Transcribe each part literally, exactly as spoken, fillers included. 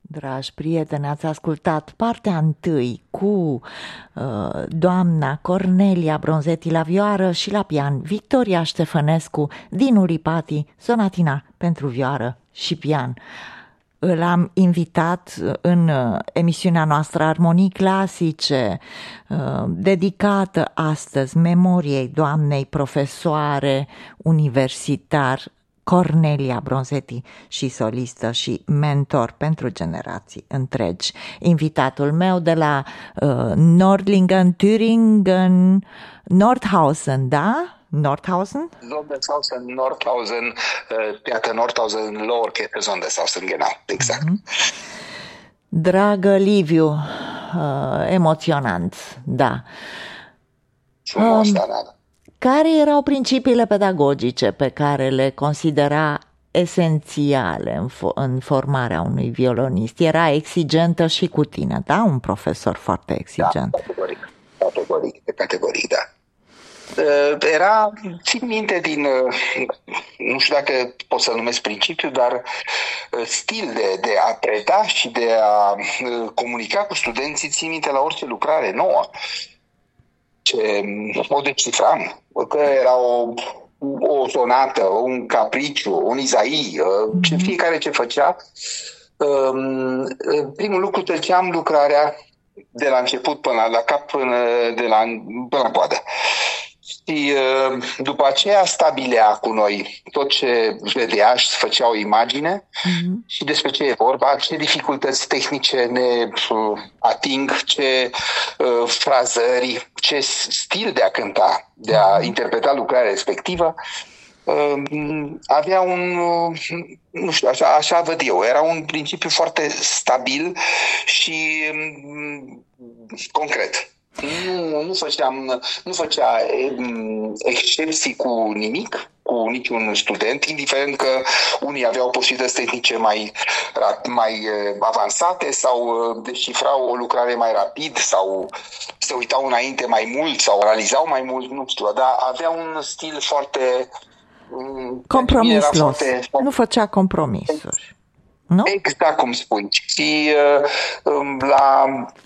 Dragi prieteni, ați ascultat partea întâi cu uh, doamna Cornelia Bronzetti la vioară și la pian, Victoria Ștefănescu, Dinu Ripati, sonatina pentru vioară și pian. L-am invitat în emisiunea noastră Armonii Clasice, dedicată astăzi memoriei doamnei profesoare universitar Cornelia Bronzetti, și solistă și mentor pentru generații întregi. Invitatul meu de la uh, Nordlingen, Thüringen, Nordhausen, da? Nordhausen? Sondershausen, Nordhausen, Theater Nordhausen, Lowerkette Sondershausen, genau, exact. Mm-hmm. Dragă Liviu, uh, emoționant, da. Frumos, um, da, da. Care erau principiile pedagogice pe care le considera esențiale în, fo- în formarea unui violonist? Era exigentă și cu tine, da? Un profesor foarte exigent. Da, categoric, categoric, categoric, da. Era, țin minte din, nu știu dacă pot să-l numesc principiu, dar stil de, de a preda și de a comunica cu studenții, țin minte la orice lucrare nouă. Ce o decifram, că era o, o sonată, un capriciu, un Isaii, ce fiecare ce făcea. Primul lucru, treceam lucrarea de la început până la, la cap, până, de la, până la coadă. Și după aceea stabilea cu noi tot ce vedea și făcea o imagine mm-hmm. și despre ce e vorba, ce dificultăți tehnice ne ating, ce uh, frazări, ce stil de a cânta, de a interpreta lucrarea respectivă. Uh, avea un, uh, nu știu, așa, așa văd eu, era un principiu foarte stabil și um, concret. Nu, nu, făceam, nu făcea excepții cu nimic, cu niciun student, indiferent că unii aveau posibilități tehnice mai, mai avansate sau descifrau o lucrare mai rapid sau se uitau înainte mai mult sau analizau mai mult, nu știu, dar avea un stil foarte... compromislos, foarte, nu făcea compromisuri. Nu? Exact cum spui. Și la...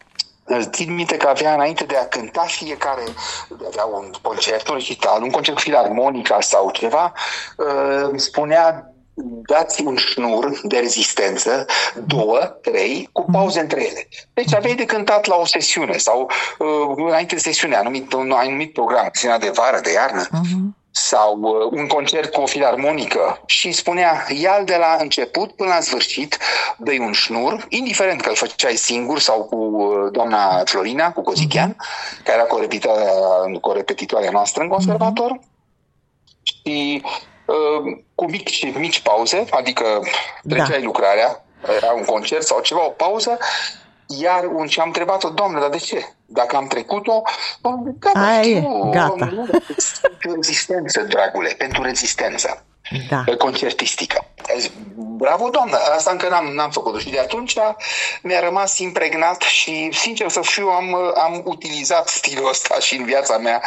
Țin minte că avea, înainte de a cânta fiecare, avea un concert, un recital, un concert filarmonica sau ceva, îmi spunea, dați un șnur de rezistență, două, trei, cu pauze între ele. Deci aveai de cântat la o sesiune sau înainte de sesiune, anumit, un anumit program, sesiunea de vară, de iarnă, uh-huh. sau un concert cu o filarmonică și spunea, ia-l de la început până la sfârșit, dă-i un șnur, indiferent că îl făceai singur sau cu doamna Florina, cu Cozichean, mm-hmm. care era corepetitoarea noastră în conservator, mm-hmm. și uh, cu mici, mici pauze, adică treceai da. lucrarea, era un concert sau ceva, o pauză, iar un și am întrebat-o, doamne, dar de ce? Dacă am trecut-o, gata, Ai, știu, gata. Pentru rezistență, dragule, pentru rezistență da. concertistică. Bravo, doamnă, asta încă n-am, n-am făcut-o și de atunci mi-a rămas impregnat și, sincer să fiu, am, am utilizat stilul ăsta și în viața mea,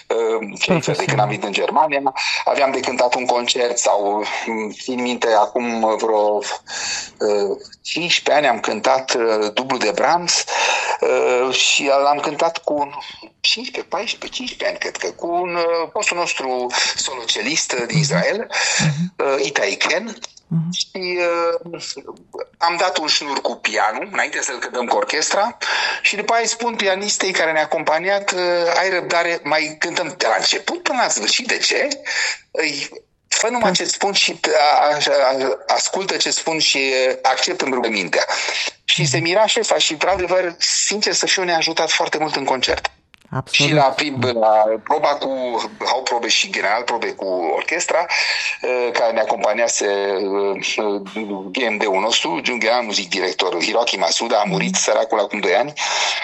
uh, de când am venit în Germania, aveam de cântat un concert sau, țin minte, acum vreo uh, cincisprezece ani am cântat uh, dublu de Brahms uh, și l-am cântat cu un cincisprezece, paisprezece, cincisprezece ani, cred că, cu un uh, postul nostru solocelist din Israel, uh, Itai Ken, uh-huh. și uh, am dat un șnur cu pianul, înainte să-l cântăm cu orchestra, și după aia îi spun pianistei care ne-a acompaniat, uh, ai răbdare, mai cântăm de la început până la sfârșit, de ce? Uh, fă numai ce spun și a, a, ascultă ce spun și accept în rugămintea. Și se mira șefa și, într-adevăr, sincer să fiu, ne-a ajutat foarte mult în concert. Absolut. Și la, la proba cu, au probe și general probe cu orchestra, care ne acompaniase G M D-ul nostru, general muzic director Hiroaki Masuda, a murit săracul acum doi ani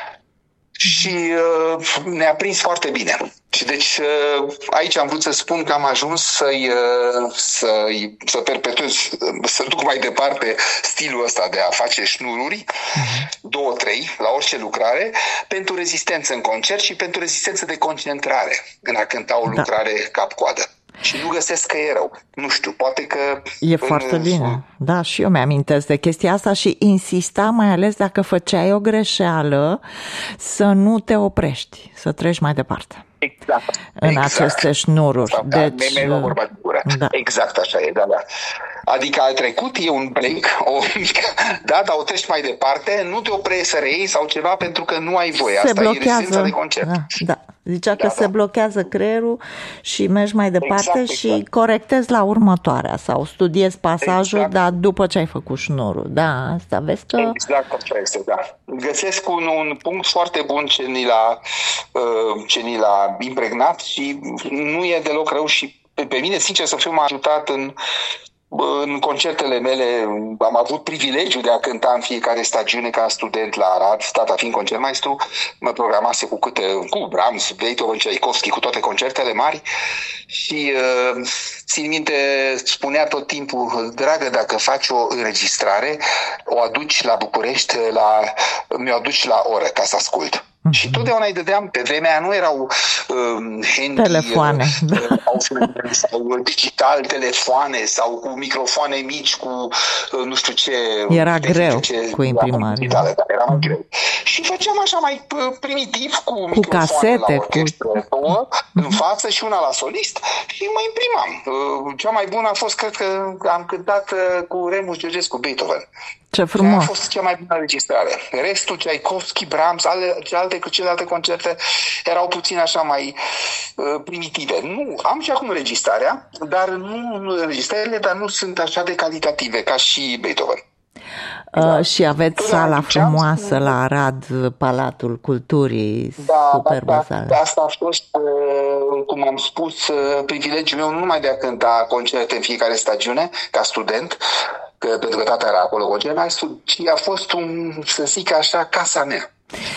și uh, ne-a prins foarte bine. Și deci uh, aici am vrut să spun că am ajuns să-i, uh, să-i, să perpetuez, să duc mai departe stilul ăsta de a face șnururi, uh-huh. două, trei, la orice lucrare, pentru rezistență în concert și pentru rezistență de concentrare, în a cânta o lucrare da. cap-coadă. Și nu găsesc că e rău. Nu știu, poate că... E foarte în... bine. Da, și eu mi-amintesc de chestia asta și insista, mai ales dacă făceai o greșeală, să nu te oprești, să treci mai departe. Exact. În exact. aceste șnururi. Da, deci, da, vorba de gură. Da. Exact așa e, da, da. Adică al trecut e un break, o mică, da, dar o treci mai departe, nu te oprești să reiei sau ceva pentru că nu ai voie. Se Asta blochează, e esența de concert. Da, da. Zicea da, că da. se blochează creierul și mergi mai departe exact, și exact. corectezi la următoarea sau studiezi pasajul, exact. dar după ce ai făcut șnurul. Da, asta vezi că... Exact așa este, da. Găsesc un, un punct foarte bun ce ni l-a, ce ni l-a impregnat și nu e deloc rău și pe, pe mine, sincer să fiu, m-a ajutat în În concertele mele am avut privilegiul de a cânta în fiecare stagiune ca student la Arad, tata fiind concertmaestru, mă programase cu câte, cu Brahms, Beethoven, Tchaikovsky, cu toate concertele mari și uh, țin minte, spunea tot timpul, dragă, dacă faci o înregistrare, o aduci la București, la, mi-o aduci la oră ca să ascult. Mm-hmm. Și totdeauna îi dădeam, pe vremea aia nu erau uh, handy, telefoane, uh, uh, sau digital, telefoane sau cu microfoane mici, cu uh, nu știu ce. Era greu ce, cu imprimare. Digitale, dar era mm-hmm. greu. Și făceam așa mai uh, primitiv, cu, cu microfoane casete, la orchestră, cu... două, mm-hmm. în față și una la solist și mă imprimam. Uh, cea mai bună a fost, cred că am cântat uh, cu Remus Georgescu, Beethoven. Ce frumos! Aia a fost cea mai bună înregistrare. Restul, Tchaikovsky, Brahms, ale, celelalte, celelalte concerte erau puțin așa mai uh, primitive. Nu, am și acum înregistrarea, dar nu înregistrările, dar nu sunt așa de calitative ca și Beethoven. Uh, da. Și aveți Tot sala frumoasă am... la Arad, Palatul Culturii, da, superbă da, sală. da, asta a fost, uh, cum am spus, uh, privilegiul meu nu numai de a cânta concerte în fiecare stagiune, ca student, că, pentru că tata era acolo concertmaestru, ci a fost un, să zic așa, casa mea.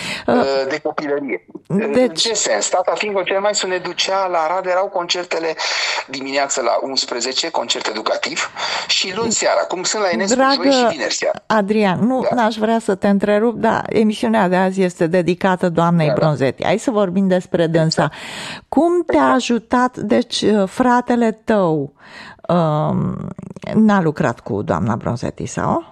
De copilărie. Deci... În ce sens? Tata fiind concertmaestru ne ducea la Arad, erau concertele dimineața la unsprezece, concert educativ, și luni seara, cum sunt la Enescu, joi și vineri seara. Adrian, nu da. n-aș vrea să te întrerup, dar emisiunea de azi este dedicată doamnei da, Bronzetti. Hai să vorbim despre dânsa. Exact. Cum te-a ajutat, deci fratele tău um, n-a lucrat cu doamna Bronzetti, sau?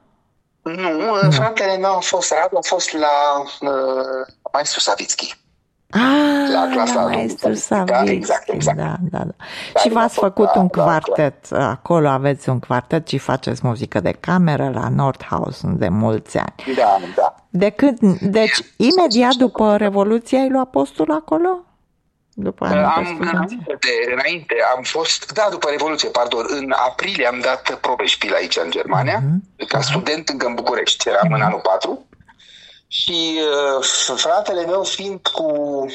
Nu, nu, fratele meu a fost Radu, a fost la uh, maestru Savitski. Ah, la, clasa la maestru Savitski, da, exact, exact. Da, da, da. Da, și v-ați făcut da, un quartet, da, acolo aveți un quartet și faceți muzică de cameră la Nordhaus de mulți ani. Da, da. De când, deci, imediat după Revoluție ai luat postul acolo? După am, înainte, de, înainte am fost, da, după Revoluție, pardon, în aprilie am dat probe șpil aici în Germania, uh-huh. ca student încă în București, eram uh-huh. în anul patru și uh, fratele meu fiind cu,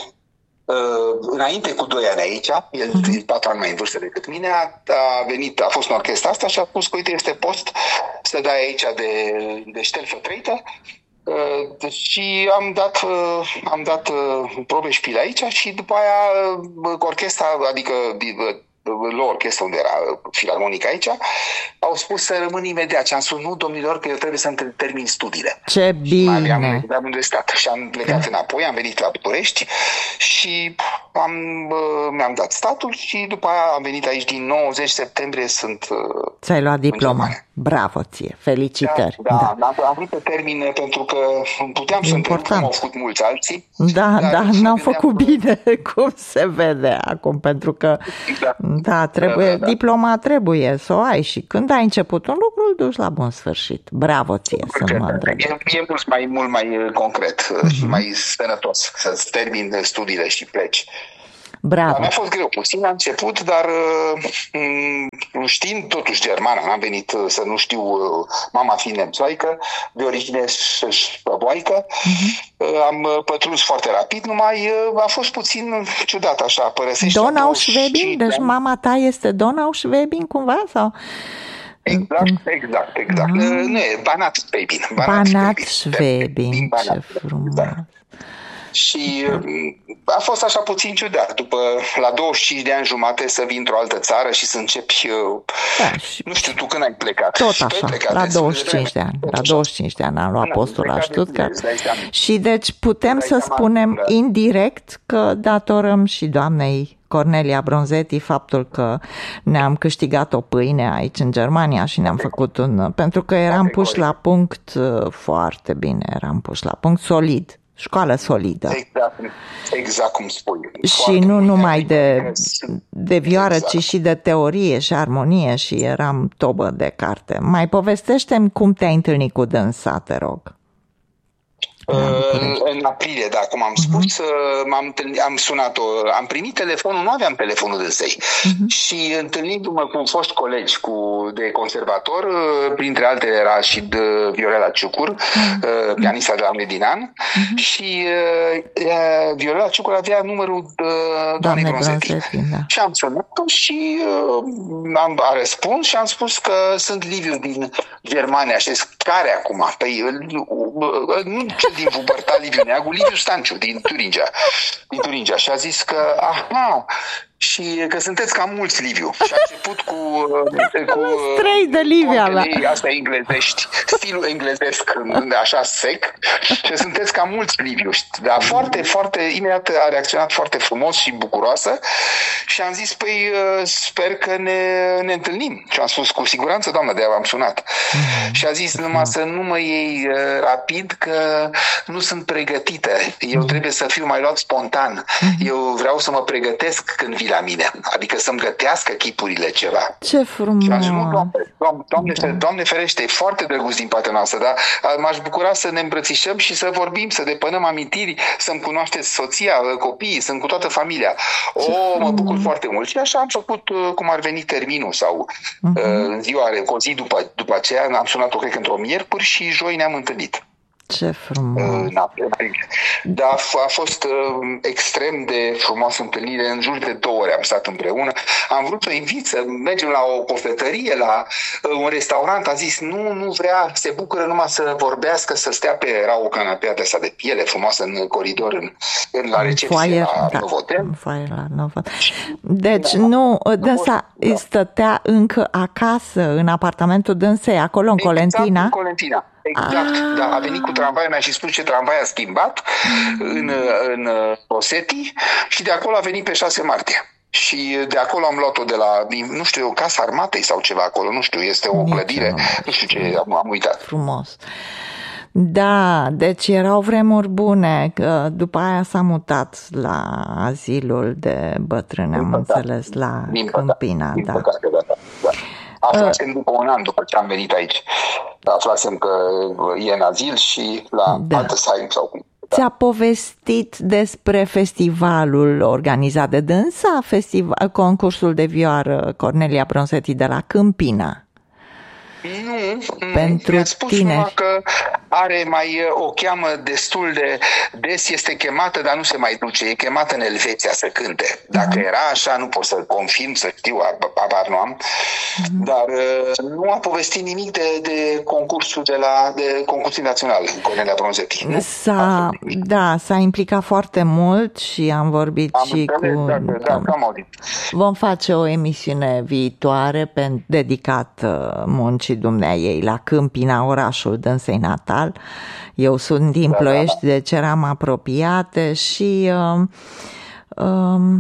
uh, înainte cu doi ani aici, el uh-huh. e patru ani mai în vârstă decât mine, a, a venit, a fost în orchestra asta și a spus că uite, este post să dai aici de, de Stellvertreter. Uh, și am dat, uh, am dat uh, probe șpile aici și după aia uh, orchestra, adică uh, la orchestra unde era filarmonica aici, au spus să rămân imediat și am spus nu, domnilor, că eu trebuie să termin studiile. Ce bine! Am, am stat și am plecat înapoi, am venit la București și am, mi-am dat statul și după aia am venit aici din nouăzeci septembrie, sunt ți-ai luat diploma. Bravo ție, felicitări. Da, da, da. Am, am vrut să termin pentru că puteam să întâlnim cum au făcut mulți alții. Da, da, n-au făcut bine, cum se vede acum, pentru că da, da trebuie, da, da, da. diploma trebuie să o ai și când ai început un lucru, îl duci la bun sfârșit. Bravo ție, sunt mândră. E, e mult mai, mult mai concret uh-huh. și mai sănătos să-ți termin studiile și pleci. Bravo. Mi-a fost greu puțin la început, dar uh, știind totuși germană, n-am venit să nu știu, uh, mama fiind nemțoaică, de origine șvăboaică, uh-huh. uh, am pătruns foarte rapid, numai uh, a fost puțin ciudat așa, părăsești... Donauschwäbing? Deci mama ta este Donauschwäbing cumva? Sau... Exact, exact, exact. Ah. Nu e, Banat-Schwäbing. Banat-Schwäbing, ce frumos. Da. Și a fost așa puțin ciudat, după la douăzeci și cinci de ani jumate să vii într-o altă țară și să începi, da, și nu știu, tu când ai plecat? Tot așa, plecat, la douăzeci și cinci de ani, la douăzeci și cinci de ani am luat da, postul la Stuttgart și deci putem să spunem da. indirect că datorăm și doamnei Cornelia Bronzetti faptul că ne-am câștigat o pâine aici în Germania și ne-am făcut un... Pentru că eram puși la punct foarte bine, eram puși la punct solid. Școală solidă. Exact, exact cum spui. Și nu numai de, de vioară, exact. Ci și de teorie și armonie și eram tobă de carte. Mai povestește-mi cum te-ai întâlnit cu dânsa, te rog. În, în aprilie, da, cum am spus, uh-huh. m-am întâlnit, am sunat-o, am primit telefonul, nu aveam telefonul dânsei uh-huh. și întâlnindu-mă cu foști colegi cu, de conservator, printre altele era și de Viorela Ciucur, uh-huh. pianista de la Medinan uh-huh. și uh, Viorela Ciucur avea numărul de doamnei Bronzetti. Da. Și am sunat-o și uh, am a răspuns și am spus că sunt Liviu din Germania și care acum? Păi, uh, nu din Vubărta Liviu Neagu, Liviu Stanciu din Turingia, din Turingia. Și a zis că, aha, și că sunteți cam mulți, Liviu. Și a început cu... cu Străi de Livia, la... Asta e englezești, stilul englezesc, așa sec. Și sunteți cam mulți, Liviu. Dar foarte, foarte, imediat a reacționat foarte frumos și bucuroasă. Și am zis, păi, sper că ne, ne întâlnim. Și am spus, cu siguranță, doamnă, de-aia v-am sunat. Mm-hmm. Și a zis, numai să nu mă iei rapid, că nu sunt pregătită. Eu trebuie să fiu mai luat spontan. Mm-hmm. Eu vreau să mă pregătesc când vii la mine. Adică să-mi gătească chipurile ceva. Ce frumos! Și am zis, nu, doamne, doamne, doamne, da. Doamne ferește, e foarte drăguț din partea noastră, dar m-aș bucura să ne îmbrățișăm și să vorbim, să depănăm amintiri, să-mi cunoașteți soția, copiii, sunt cu toată familia. O, mă bucur foarte mult. Și așa am făcut cum ar veni terminul sau uh-huh. în ziua, cu o zi după, după aceea am sunat-o, cred că într-o miercuri și joi ne-am întâlnit. Ce frumos! Da, a fost extrem de frumoasă întâlnire, în jur de două ore am stat împreună. Am vrut să o invit să mergem la o cofetărie, la un restaurant, a zis nu, nu vrea, se bucură numai să vorbească, să stea pe, era o canapea de asta de piele frumoasă în coridor, în, în la recepție foaie, la da, Novotel. La Novotel. Deci da, nu, dânsa da. Stătea încă acasă, în apartamentul dânsei, acolo în exact, Colentina? în Colentina. Exact, ah. da, a venit cu tramvaiul, mi-a și spus ce tramvai a schimbat mm. în, în Roseti și de acolo a venit pe șase martie. Și de acolo am luat-o de la, nu știu, Casa Armatei sau ceva acolo, nu știu, este o Nici clădire, nu, nu știu ce, am, am uitat. Frumos. Da, deci erau vremuri bune, că după aia s-a mutat la azilul de bătrâni, am înțeles, la Câmpina. Da. Păcate, da, da, da. Aflasem uh, după un an după ce am venit aici. Aflasem că e în azil și la da. Altesheim sau cum. Da. Ți-a povestit despre festivalul organizat de dânsa, festival, concursul de vioară Cornelia Bronzetti de la Câmpina? Nu, pentru mi-a spus tine numai că are mai, o cheamă destul de des, este chemată, dar nu se mai duce, e chemată în Elveția să cânte. Dacă uh-huh. era așa, nu pot să confirm, să știu, abar nu am, uh-huh. dar nu a povestit nimic de, de concursul de la de concursul național Cornelia Bronzetti. S-a, da, s-a implicat foarte mult și am vorbit am și înțeles, cu... Da, da, da, vom face o emisiune viitoare pe, dedicată muncii dumneaei la Câmpina, orașul dânsei natal. Eu sunt din Ploiești, da, da, da. Deci eram apropiate și uh, uh,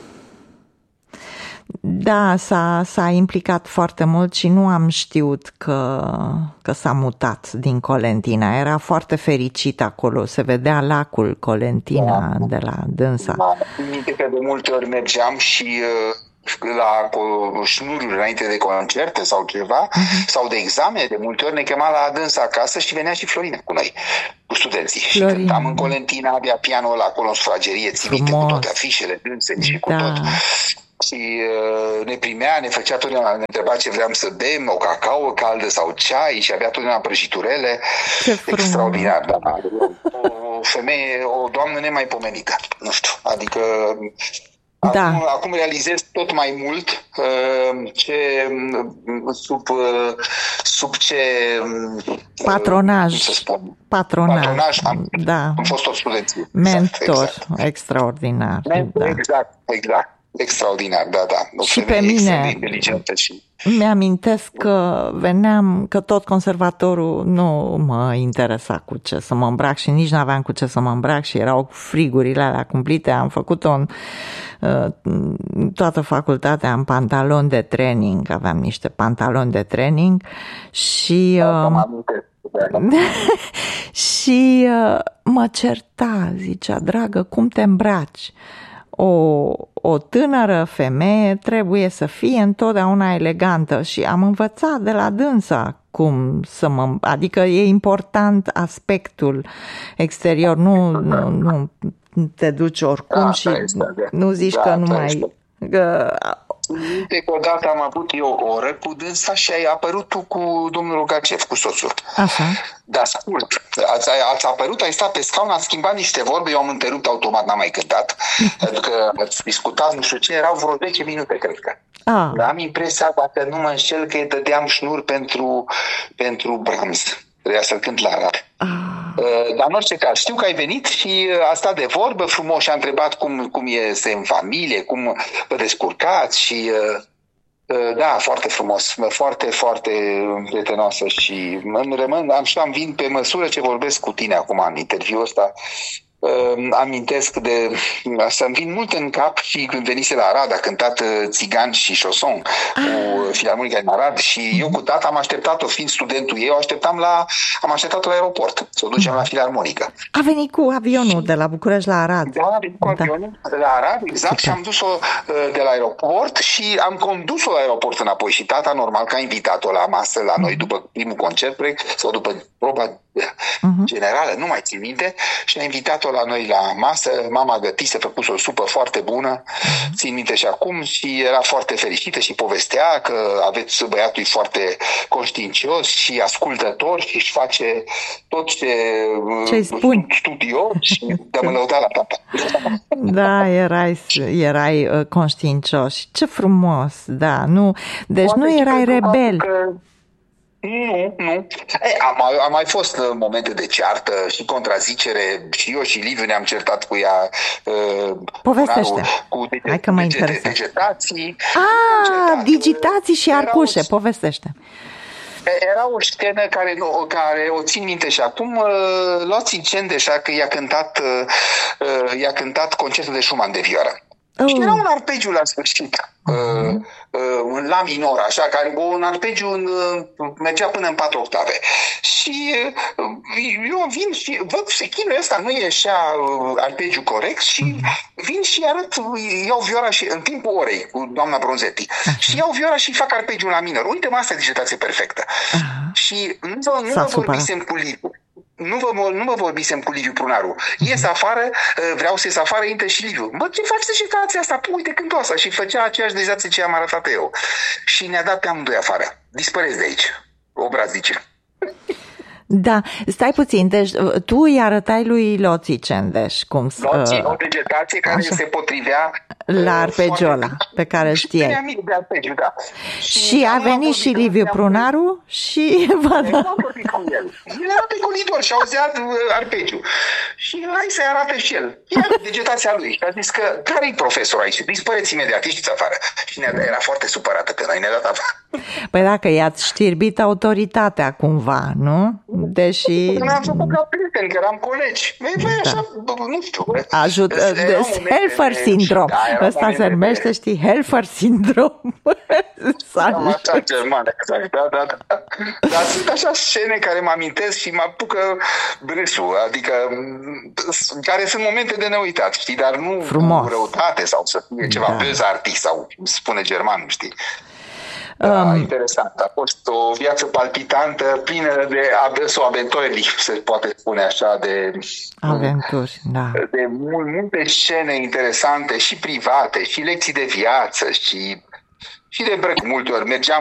da, s-a, s-a implicat foarte mult și nu am știut că, că s-a mutat din Colentina. Era foarte fericit acolo, se vedea lacul Colentina da. De la dânsa. Da, minte că de multe ori mergeam și uh... la șnururi înainte de concerte sau ceva, uh-huh. sau de examene, de multe ori ne chema la dânsa acasă și venea și Florina cu noi, cu studenții. Florina. Și cântam în Colentina, avea pianul ăla acolo în sufragerie, ții minte, cu toate afișele dânsei și cu da. Tot. Și uh, ne primea, ne făcea totdeauna, ne întreba ce vreau să bem, o cacao caldă sau ceai și avea totdeauna prăjiturele. Extraordinar, da. O, o femeie, o doamnă nemaipomenită, nu știu, adică... Da. Acum, acum realizez tot mai mult uh, ce sub, uh, sub ce patronaj, uh, să spun, patronaj, patronaj am, da. am fost tot studenții. Mentor, exact, exact. Extraordinar. Mentor, da. Exact, exact. extraordinar, da, da. O și pe mine inteligentă și... mi-amintesc că veneam, că tot conservatorul nu mă interesa cu ce să mă îmbrac și nici n-aveam cu ce să mă îmbrac și erau frigurile alea cumplite. Am făcut-o în toată facultatea în pantaloni de training, aveam niște pantaloni de training și și mă certa, zicea, dragă, cum te îmbraci? O, o tânără femeie trebuie să fie întotdeauna elegantă și am învățat de la dânsa cum să mă... Adică e important aspectul exterior, nu, nu, nu te duci oricum da, și este, nu zici da, că nu mai... Că... Minte că odată am avut eu o oră cu dânsa și ai apărut tu cu domnul Rogacev, cu soțul. Așa. Dar scurt, ați, ați apărut, ai stat pe scaun, ați schimbat niște vorbe, eu am întrerupt automat, n-am mai cântat, pentru că ați discutat, nu știu ce, erau vreo zece minute, cred că. Ah. Dar am impresia, dacă nu mă înșel, că îi dădeam șnur pentru, pentru Brahms. Trebuia să-l cânt la Arad. Ah. Dar în orice caz, știu că ai venit și a stat de vorbă frumos și a întrebat cum, cum este în familie, cum vă descurcați și da, foarte frumos, foarte, foarte prietenoasă și îmi rămân, am și am vin pe măsură ce vorbesc cu tine acum în interviul ăsta. Uh, amintesc de să-mi vin mult în cap și când venise la Arad, a cântat Țigan și Șoson cu Filarmonica din Arad și eu cu tata am așteptat-o, fiind studentul ei, o așteptam la, am așteptat-o la aeroport, să o ducem la Filarmonica. A venit cu avionul de la București la Arad. Da, a venit cu avionul de la Arad, exact, și am dus-o uh, de la aeroport și am condus-o la aeroport înapoi și tata, normal, că a invitat-o la masă la noi după primul concert sau după proba uh-huh. generală, nu mai țin minte, și a invitat-o la noi la masă, mama gătise, făcuse o supă foarte bună, uh-huh. țin minte și acum, și era foarte fericită și povestea că aveți băiatul foarte conștiincios și ascultător și își face tot ce studios și de mă lăuda la tata. Da, erai, erai conștiincios. Ce frumos, da, nu, deci poate nu erai rebel. Că... Nu, nu. E, am, am mai fost momente de ceartă și contrazicere și eu și Liviu ne-am certat cu ea. Uh, Povestește. Cu dege, Hai că mă dege, interesează. Digitații. Ah, digitații și arcușe. O... Povestește. Era o scenă care, nu, care o țin minte și acum. Uh, luați în deja că i-a cântat, uh, i-a cântat concertul de Schumann de vioară. Oh. Și era un arpegiu la sfârșit, uh-huh. uh, uh, la minor, așa, care un arpegiu uh, mergea până în patru octave. Și uh, eu vin și văd că chinuie ăsta nu ieșea uh, arpegiu corect și uh-huh. vin și arăt, iau vioara și, în timpul orei cu doamna Bronzetti, uh-huh. și iau vioara și fac arpegiu la minor. Uite-mă, asta e digitație perfectă. Uh-huh. Și nu, nu vă vorbisem cu Liviu. Nu vă, nu vă vorbisem cu Liviu Prunaru. Ies afară, vreau să ies afară, intră și Liviu. Bă, ce faci digitația asta? Păi, uite, cântul asta. Și făcea aceeași digitație ce am arătat eu. Și ne-a dat pe amândoi afară. Dispăreți de aici. Obrazice. Da, stai puțin, deci tu îi arătai lui Loții Cendeș cum să... Loții, o vegetație care așa. Se potrivea la arpegiul ăla, pe care știai. De arpegiu, da. Și, și a venit și Liviu Prunaru și... Nu am vorbit cu el. El era pe coridor și auzea arpegiu. Și hai să-i arate și el. Ia vegetația lui. Și a zis că, care-i profesor aici? Dispăreți imediat, ieșiți afară. Și era foarte supărată că noi ne-a dat afară. Păi dacă i-ați știrbit autoritatea cumva, nu? Deși... Ne-am făcut ca prieteni, că eram colegi. Băi, așa, nu știu. Ajut, Helfer Syndrom. Da, ăsta se numește, de... știi, Helfer Syndrom. Am așa germană, exact, da, da, da. Dar sunt așa scene care mă amintesc și mă apucă râsul, adică care sunt momente de neuitat, știi, dar nu frumos. Cu răutate sau să fie ceva da. Bösartig sau spune german, știi. Da, um, interesant. A fost o viață palpitantă, plină de aventuri, se poate spune așa, de aventuri, da. De multe scene interesante și private, și lecții de viață, și, și de îmbrăc. Multe ori mergeam